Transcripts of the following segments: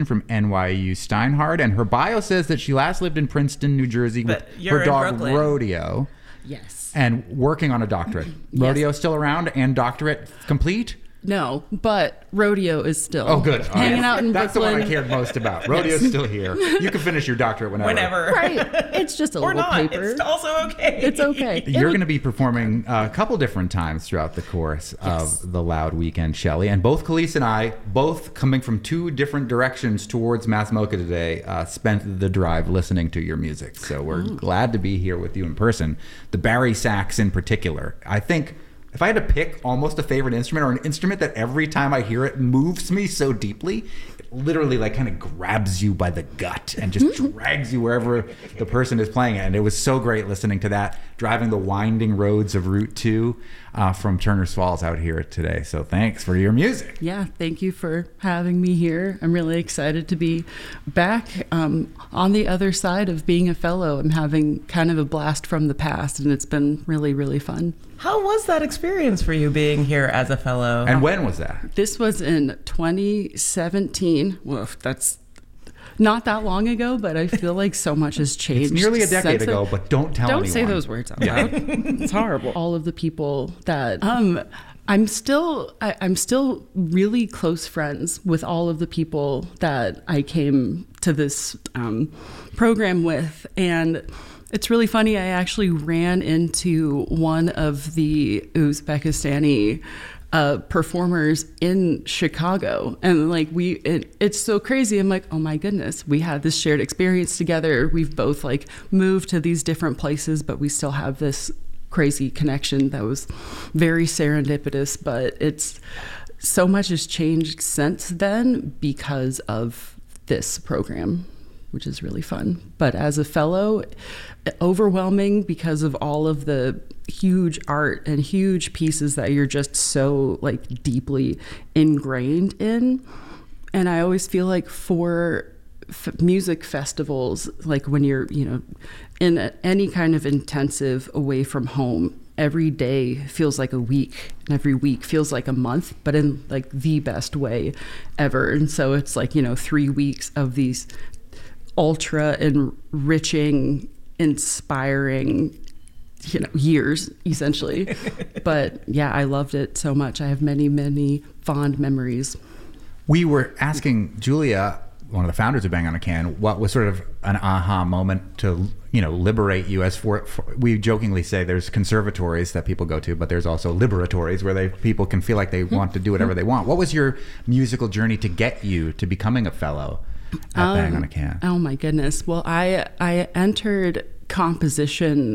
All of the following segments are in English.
from NYU Steinhardt, and her bio says that she last lived in Princeton, New Jersey with her dog Rodeo. Yes. And working on a doctorate. Rodeo still around and doctorate complete? No, but Rodeo is still hanging out in That's Brooklyn. the one I cared most about. Rodeo's still here. You can finish your doctorate whenever. Right. It's just a or little not. paper. It's also okay. It's okay. You're going to be performing a couple different times throughout the course of the Loud Weekend, Shelley. And both Khalees and I, both coming from two different directions towards Mass Mocha today, spent the drive listening to your music. So we're glad to be here with you in person. The Barry sax in particular. I think if I had to pick almost a favorite instrument or an instrument that every time I hear it moves me so deeply, it literally like kind of grabs you by the gut and just drags you wherever the person is playing it. And it was so great listening to that, driving the winding roads of Route 2 from Turner's Falls out here today. So thanks for your music. Yeah, thank you for having me here. I'm really excited to be back on the other side of being a fellow. I'm having kind of a blast from the past, and it's been really, really fun. How was that experience for you being here as a fellow? And when was that? This was in 2017. Woof, that's not that long ago, but I feel like so much has changed. It's nearly a decade ago, but don't tell anyone. Don't say those words out loud. It's horrible. All of the people that I'm still really close friends with all of the people that I came to this program with, and it's really funny. I actually ran into one of the Uzbekistani performers in Chicago, and like it's so crazy. I'm like, oh my goodness, we had this shared experience together. We've both like moved to these different places, but we still have this crazy connection that was very serendipitous. But it's so much has changed since then because of this program, which is really fun. But as a fellow, overwhelming because of all of the huge art and huge pieces that you're just so like deeply ingrained in. And I always feel like for music festivals, like when you're, in any kind of intensive away from home, every day feels like a week and every week feels like a month, but in like the best way ever. And so it's like, 3 weeks of these ultra enriching, inspiring, years essentially. But yeah, I loved it so much. I have many, many fond memories. We were asking Julia, one of the founders of Bang on a Can, what was sort of an aha moment to, liberate you as for we jokingly say there's conservatories that people go to, but there's also liberatories where people can feel like they want to do whatever they want. What was your musical journey to get you to becoming a fellow at Bang on a Can? Oh my goodness. Well, I entered composition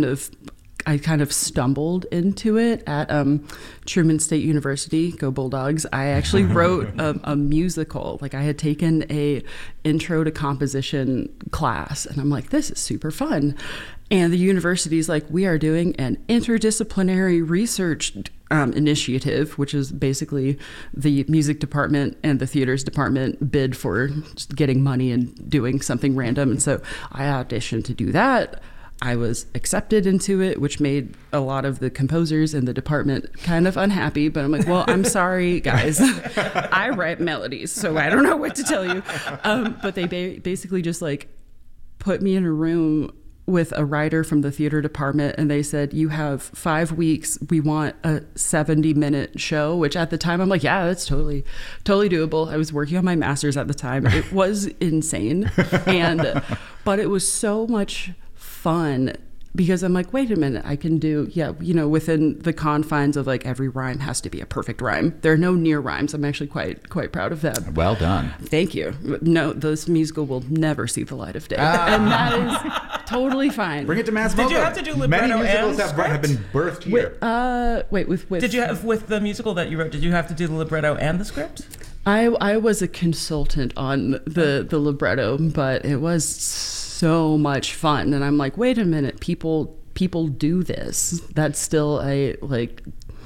I kind of stumbled into it at Truman State University. Go Bulldogs. I actually wrote a musical. Like I had taken a intro to composition class, and I'm like, this is super fun. And the university's like, we are doing an interdisciplinary research initiative, which is basically the music department and the theaters department bid for just getting money and doing something random. And so I auditioned to do that. I was accepted into it, which made a lot of the composers in the department kind of unhappy. But I'm like, well, I'm sorry, guys. I write melodies, so I don't know what to tell you. But they basically just like put me in a room with a writer from the theater department, and they said, you have 5 weeks. We want a 70-minute show, which at the time I'm like, yeah, that's totally doable. I was working on my master's at the time. It was insane. But it was so much fun because I'm like, wait a minute, I can do, within the confines of like every rhyme has to be a perfect rhyme. There are no near rhymes. I'm actually quite proud of that. Well done. Thank you. No, this musical will never see the light of day. And that is totally fine. Bring it to Mass Mocha. Did you have to do libretto Many musicals and have been birthed here. With Did you have, with the musical that you wrote, did you have to do the libretto and the script? I was a consultant on the libretto, but it was so much fun. And I'm like, wait a minute, people do this. That's still a like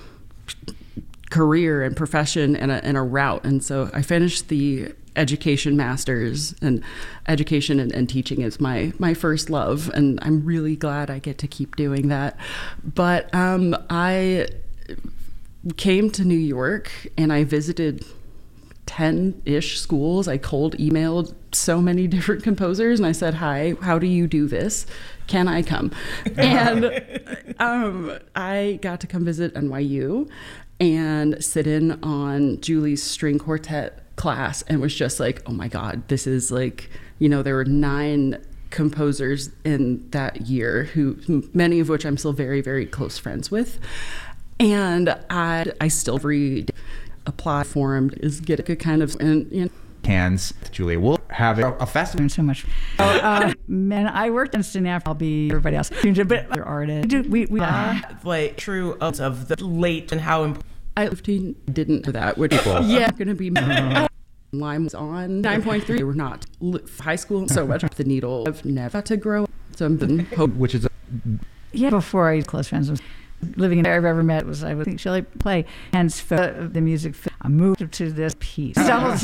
career and profession and a route. And so I finished the education master's, and education and teaching is my first love. And I'm really glad I get to keep doing that. But I came to New York and I visited 10-ish schools. I cold emailed so many different composers and I said, hi, how do you do this? Can I come? And I got to come visit NYU and sit in on Julie's string quartet class and was just like, oh my God, this is like, there were 9 composers in that year many of which I'm still very, very close friends with. And I still apply for them is get a kind of, and Hands, Julia. We'll have a festival. So much. Man, I worked in Stanford. I'll be everybody else, but other artists. We like true of the late and how important. I 15 didn't do that. Which yeah, going to be. Lime was on 9.3. They were not high school so much off the needle. I've never got to grow up. So I'm been which is before I was close friends with. Living in I've ever met was I would think Shelley play hence the music. I moved to this piece.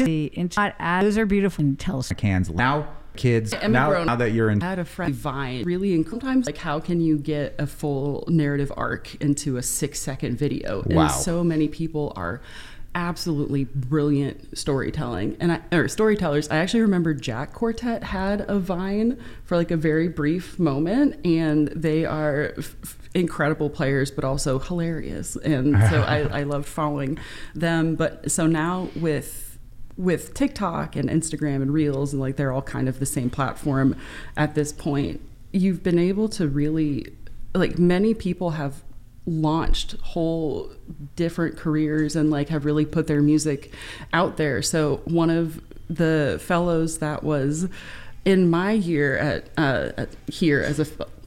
Those are beautiful and tell us. Cans now kids now that you're in. I had a friend Vine really and sometimes like how can you get a full narrative arc into a 6-second video? Wow. And so many people are absolutely brilliant storytelling or storytellers. I actually remember Jack Quartet had a Vine for like a very brief moment, and they are incredible players but also hilarious, and so I loved following them. But so now with TikTok and Instagram and Reels, and like they're all kind of the same platform at this point, you've been able to really, like, many people have launched whole different careers and like have really put their music out there. So one of the fellows that was in my year at here as a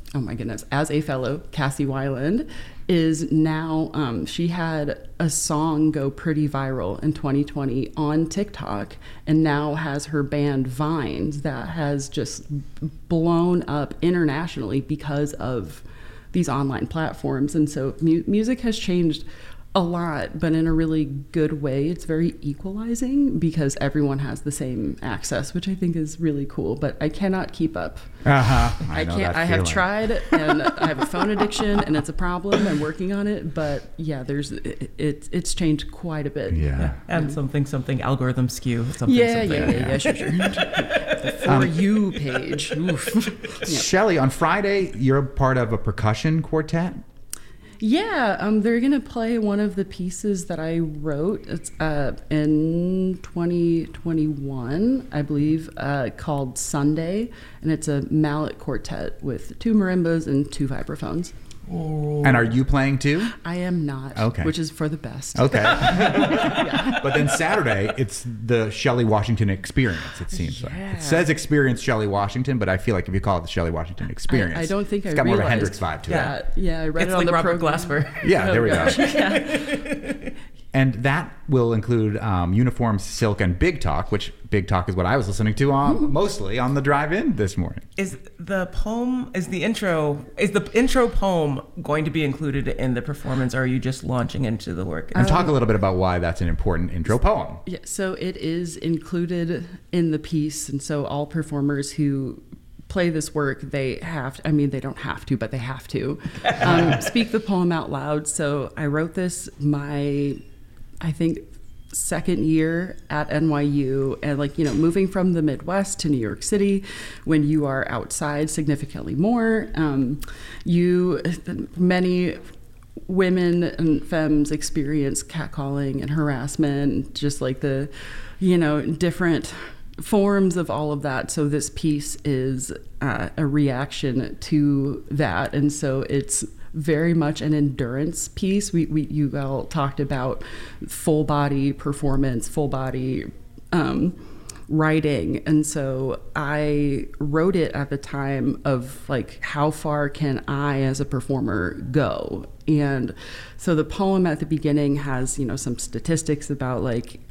fellow, Cassie Weiland, is now she had a song go pretty viral in 2020 on TikTok and now has her band Vines that has just blown up internationally because of these online platforms. And so music has changed a lot, but in a really good way. It's very equalizing because everyone has the same access, which I think is really cool, but I cannot keep up. I can't. I have tried, and I have a phone addiction, and it's a problem. I'm working on it, but yeah, it's changed quite a bit. Yeah. And something algorithm skew. Sure. The For You page. Oof. Yeah. Shelley, on Friday, you're part of a percussion quartet. Yeah, they're going to play one of the pieces that I wrote. It's in 2021, I believe, called Sunday, and it's a mallet quartet with 2 marimbas and 2 vibraphones. Ooh. And are you playing too? I am not. Okay. Which is for the best. Okay. Yeah. But then Saturday, it's the Shelley Washington Experience, it seems like. It says Experience Shelley Washington, but I feel like if you call it the Shelley Washington Experience, I don't think it's got more of a Hendrix vibe to it. Yeah, I read it's it on like the Robert program. Glasper. Yeah, there we go. Yeah. And that will include Uniform, Silk, and Big Talk, which Big Talk is what I was listening to mostly on the drive-in this morning. Is the intro poem going to be included in the performance, or are you just launching into the work? And talk a little bit about why that's an important intro poem. Yeah, so it is included in the piece, and so all performers who play this work, they don't have to, but they have to speak the poem out loud. So I wrote this I think second year at NYU, and moving from the Midwest to New York City, when you are outside significantly more, many women and femmes experience catcalling and harassment, just like the different forms of all of that. So this piece is a reaction to that, and so it's very much an endurance piece. You all talked about full body performance, full body writing, and so I wrote it at the time of how far can I as a performer go. And so the poem at the beginning has some statistics about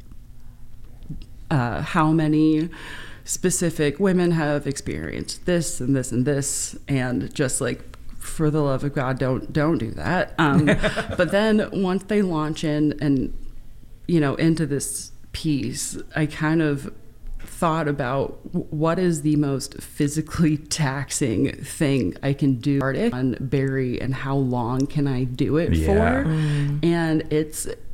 how many specific women have experienced this and this and this, and just for the love of God, don't do that. But then once they launch into this piece, I kind of thought about what is the most physically taxing thing I can do on Barry, and how long can I do it for? And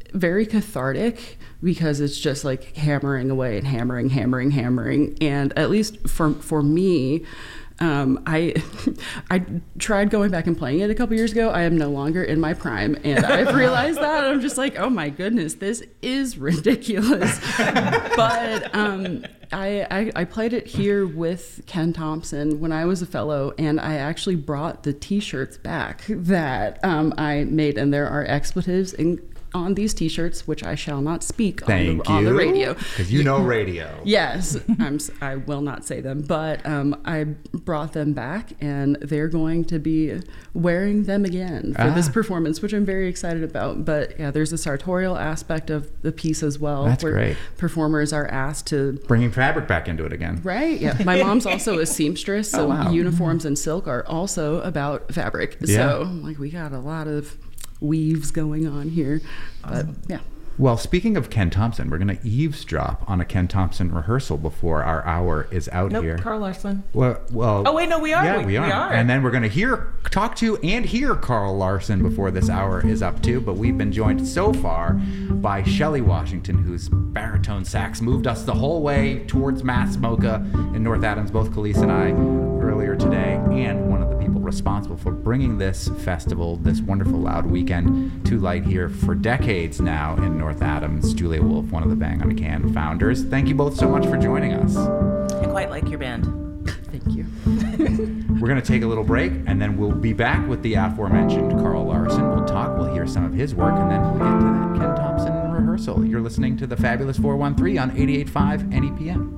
very cathartic because it's just like hammering away and hammering. And at least for me, I tried going back and playing it a couple years ago. I am no longer in my prime, and I've realized that. I'm just like, oh my goodness, this is ridiculous. But I played it here with Ken Thompson when I was a fellow, and I actually brought the T-shirts back that I made, and there are expletives on these T-shirts, which I shall not speak on the radio. Because you know radio. Yes, I will not say them, but I brought them back, and they're going to be wearing them again for this performance, which I'm very excited about. But yeah, there's a sartorial aspect of the piece as well. That's where great. Performers are asked to... Bringing fabric back into it again. Right, yeah. My mom's also a seamstress, so uniforms and silk are also about fabric. Yeah. So like we got a lot of weaves going on here. But yeah. Well, speaking of Ken Thompson, we're going to eavesdrop on a Ken Thompson rehearsal before our hour is out here. Carl Larson. Well. Oh wait, no, we are. Yeah, we are. And then we're going to talk to and hear Carl Larson before this hour is up too. But we've been joined so far by Shelley Washington, whose baritone sax moved us the whole way towards Mass MoCA in North Adams, both Khalees and I, earlier today, and one of the people responsible for bringing this festival, this wonderful loud weekend, to light here for decades now in North Adams. Julia Wolf, one of the Bang on a Can founders. Thank you both so much for joining us. I quite like your band. Thank you. We're going to take a little break, and then we'll be back with the aforementioned Carl Larson. We'll hear some of his work, and then we'll get to that Ken Thompson rehearsal. You're listening to the Fabulous 413 on 88.5 NEPM.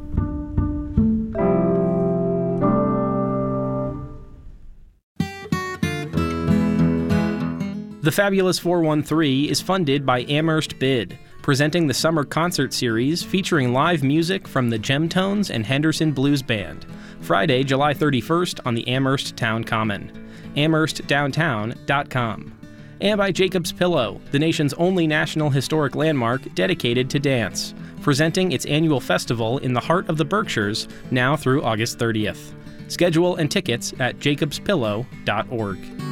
The Fabulous 413 is funded by Amherst Bid, presenting the summer concert series featuring live music from the Gemtones and Henderson Blues Band, Friday, July 31st on the Amherst Town Common, amherstdowntown.com, and by Jacob's Pillow, the nation's only national historic landmark dedicated to dance, presenting its annual festival in the heart of the Berkshires now through August 30th. Schedule and tickets at jacobspillow.org.